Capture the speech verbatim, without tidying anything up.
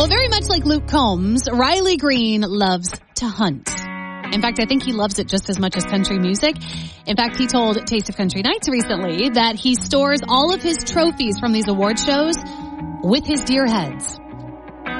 Well, very much like Luke Combs, Riley Green loves to hunt. In fact, I think he loves it just as much as country music. In fact, he told Taste of Country Nights recently that he stores all of his trophies from these award shows with his deer heads.